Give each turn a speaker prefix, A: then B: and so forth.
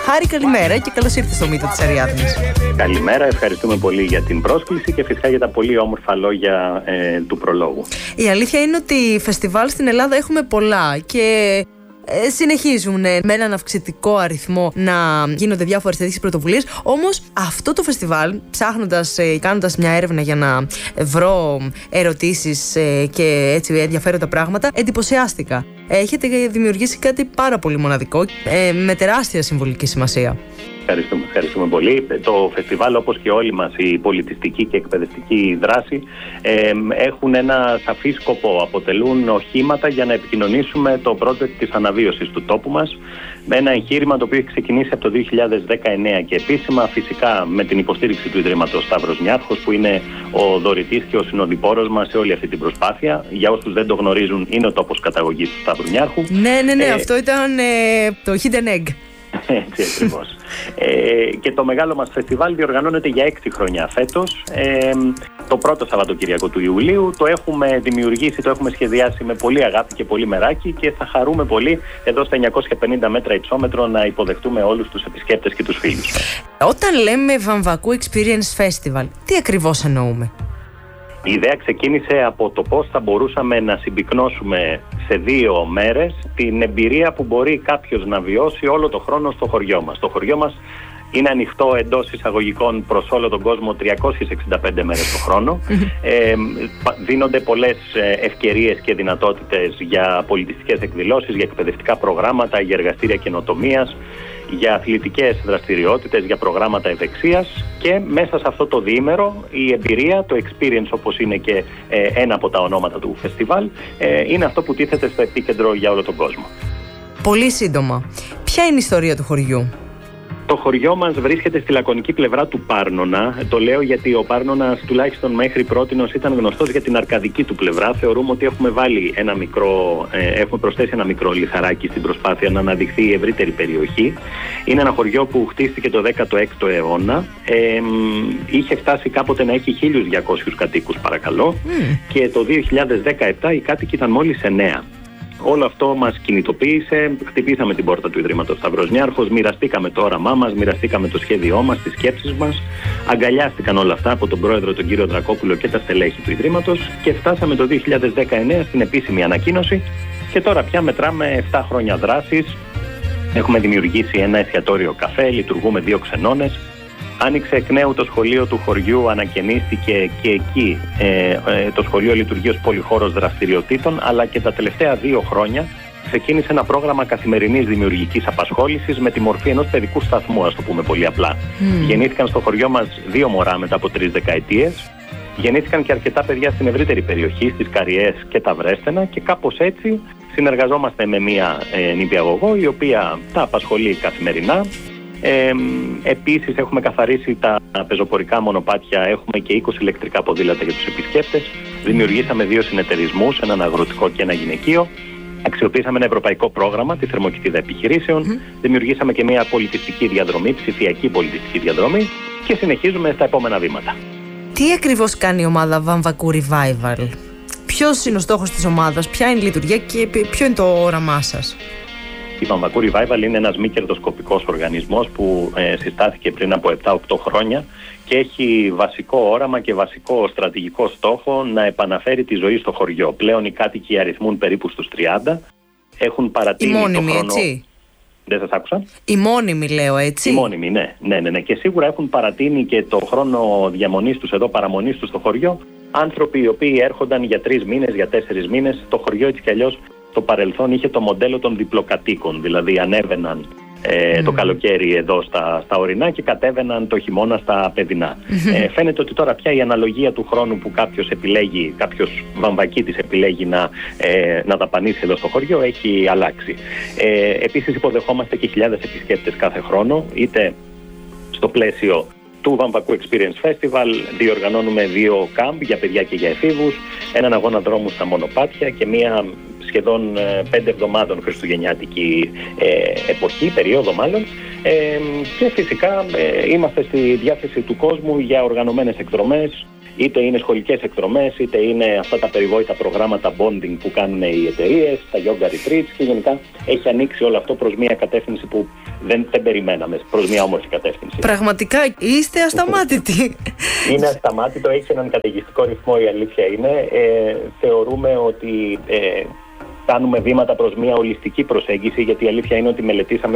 A: Χάρη, καλημέρα και καλώς ήρθες στο Μύτο της Αριάδνης.
B: Καλημέρα, ευχαριστούμε πολύ για την πρόσκληση και φυσικά για τα πολύ όμορφα λόγια του προλόγου.
A: Η αλήθεια είναι ότι φεστιβάλ στην Ελλάδα έχουμε πολλά και συνεχίζουν με έναν αυξητικό αριθμό να γίνονται διάφορες τέτοιες πρωτοβουλίες. Όμως αυτό το φεστιβάλ, ψάχνοντας, κάνοντας μια έρευνα για να βρω ερωτήσεις και έτσι ενδιαφέροντα πράγματα, εντυπωσιάστηκα. Έχετε δημιουργήσει κάτι πάρα πολύ μοναδικό με τεράστια συμβολική σημασία.
B: Ευχαριστούμε πολύ. Το φεστιβάλ, όπως και όλοι μας, η πολιτιστική και εκπαιδευτική δράση έχουν ένα σαφή σκοπό. Αποτελούν οχήματα για να επικοινωνήσουμε το project της αναβίωσης του τόπου μας, με ένα εγχείρημα το οποίο έχει ξεκινήσει από το 2019 και επίσημα φυσικά με την υποστήριξη του Ιδρύματος Σταύρος Νιάρχος, που είναι ο δωρητής και ο συνοδοιπόρος μας σε όλη αυτή την προσπάθεια. Για όσους δεν το γνωρίζουν, είναι ο τόπος καταγωγής του Σταύρου Νιάρχου.
A: Ναι, αυτό ήταν το Hidden Egg.
B: Έτσι ακριβώς. Και το μεγάλο μας φεστιβάλ διοργανώνεται για 6 χρόνια φέτος. Το πρώτο Σαββατοκύριακο του Ιουλίου. Το έχουμε δημιουργήσει, το έχουμε σχεδιάσει με πολύ αγάπη και πολύ μεράκι και θα χαρούμε πολύ εδώ στα 950 μέτρα υψόμετρο να υποδεχτούμε όλους τους επισκέπτες και τους φίλους.
A: Όταν λέμε Βαμβακού Experience Festival, τι ακριβώς εννοούμε?
B: Η ιδέα ξεκίνησε από το πώς θα μπορούσαμε να συμπυκνώσουμε σε 2 μέρες την εμπειρία που μπορεί κάποιος να βιώσει όλο το χρόνο στο χωριό μας. Το χωριό μας είναι ανοιχτό εντός εισαγωγικών προς όλο τον κόσμο 365 μέρες το χρόνο. Δίνονται πολλές ευκαιρίες και δυνατότητες για πολιτιστικές εκδηλώσεις, για εκπαιδευτικά προγράμματα, για εργαστήρια καινοτομίας, για αθλητικές δραστηριότητες, για προγράμματα ευεξίας και μέσα σε αυτό το διήμερο η εμπειρία, το experience όπως είναι και ένα από τα ονόματα του φεστιβάλ, είναι αυτό που τίθεται στο επίκεντρο για όλο τον κόσμο.
A: Πολύ σύντομα, ποια είναι η ιστορία του χωριού?
B: Το χωριό μας βρίσκεται στη λακωνική πλευρά του Πάρνονα. Το λέω γιατί ο Πάρνονας, τουλάχιστον μέχρι πρότινος, ήταν γνωστός για την αρκαδική του πλευρά. Θεωρούμε ότι έχουμε προσθέσει ένα μικρό λιθαράκι στην προσπάθεια να αναδειχθεί η ευρύτερη περιοχή. Είναι ένα χωριό που χτίστηκε το 16ο αιώνα. Είχε φτάσει κάποτε να έχει 1.200 κατοίκους, παρακαλώ. Και το 2017 οι κάτοικοι ήταν μόλις 9. Όλο αυτό μας κινητοποίησε, χτυπήσαμε την πόρτα του Ιδρύματος Σταύρος Νιάρχος, μοιραστήκαμε το όραμά μας, μοιραστήκαμε το σχέδιό μας, τις σκέψεις μας, αγκαλιάστηκαν όλα αυτά από τον πρόεδρο τον κύριο Δρακόπουλο και τα στελέχη του Ιδρύματος και φτάσαμε το 2019 στην επίσημη ανακοίνωση και τώρα πια μετράμε 7 χρόνια δράσης. Έχουμε δημιουργήσει ένα εστιατόριο καφέ, λειτουργούμε 2 ξενώνες. Άνοιξε εκ νέου το σχολείο του χωριού, ανακαινίστηκε και εκεί το σχολείο λειτουργεί ως πολυχώρος δραστηριοτήτων, αλλά και τα τελευταία 2 χρόνια ξεκίνησε ένα πρόγραμμα καθημερινής δημιουργικής απασχόλησης με τη μορφή ενός παιδικού σταθμού, ας το πούμε πολύ απλά. Γεννήθηκαν στο χωριό μας 2 μωρά μετά από 3 δεκαετίες. Γεννήθηκαν και αρκετά παιδιά στην ευρύτερη περιοχή, στις Καριές και τα Βρέστενα και κάπως έτσι συνεργαζόμαστε με μια νηπιαγωγό η οποία τα απασχολεί καθημερινά. Επίσης έχουμε καθαρίσει τα πεζοπορικά μονοπάτια, έχουμε και 20 ηλεκτρικά ποδήλατα για τους επισκέπτες. Δημιουργήσαμε 2 συνεταιρισμούς, έναν αγροτικό και ένα γυναικείο. Αξιοποιήσαμε ένα ευρωπαϊκό πρόγραμμα, τη Θερμοκηπίδα Επιχειρήσεων. Δημιουργήσαμε και μια πολιτιστική διαδρομή, ψηφιακή πολιτιστική διαδρομή και συνεχίζουμε στα επόμενα βήματα.
A: Τι ακριβώς κάνει η ομάδα Βαμβακού Revival? Ποιος είναι ο στόχος της ομάδας, ποια είναι η λειτουργία και ποιο είναι το όραμά σας?
B: Η Βαμβακού Revival είναι ένας μη κερδοσκοπικός οργανισμός που συστάθηκε πριν από 7-8 χρόνια και έχει βασικό όραμα και βασικό στρατηγικό στόχο να επαναφέρει τη ζωή στο χωριό. Πλέον οι κάτοικοι αριθμούν περίπου στους 30. Έχουν παρατείνει το χρόνο...
A: έτσι.
B: Δεν σας άκουσα.
A: Οι μόνιμοι λέω, έτσι.
B: Οι μόνιμοι, ναι. Και σίγουρα έχουν παρατείνει και το χρόνο διαμονής τους εδώ, παραμονής τους στο χωριό. Άνθρωποι οι οποίοι έρχονταν για 3 μήνες, για 4 μήνες. Το χωριό έτσι κι αλλιώς στο παρελθόν είχε το μοντέλο των διπλοκατοίκων. Δηλαδή ανέβαιναν το καλοκαίρι εδώ στα ορεινά και κατέβαιναν το χειμώνα στα παιδινά. Φαίνεται ότι τώρα πια η αναλογία του χρόνου που κάποιος βαμβακίτης επιλέγει να δαπανίσει εδώ στο χωριό έχει αλλάξει. Επίσης υποδεχόμαστε και χιλιάδες επισκέπτες κάθε χρόνο, είτε στο πλαίσιο του Βαμβακού Experience Festival διοργανώνουμε 2 κάμπ για παιδιά και για εφήβους, έναν αγώνα δρόμου στα μονοπάτια και μία σχεδόν 5 εβδομάδων χριστουγεννιάτικη εποχή, περίοδο μάλλον, και φυσικά είμαστε στη διάθεση του κόσμου για οργανωμένες εκδρομές, Είτε είναι σχολικές εκδρομές, είτε είναι αυτά τα περιβόητα προγράμματα bonding που κάνουν οι εταιρείες, τα yoga retreats, και γενικά έχει ανοίξει όλο αυτό προς μια κατεύθυνση που δεν περιμέναμε, προς μια όμορφη κατεύθυνση.
A: Πραγματικά είστε ασταμάτητοι.
B: Είναι ασταμάτητο, έχει έναν καταιγιστικό ρυθμό, η αλήθεια είναι. Θεωρούμε ότι κάνουμε βήματα προς μια ολιστική προσέγγιση, γιατί η αλήθεια είναι ότι μελετήσαμε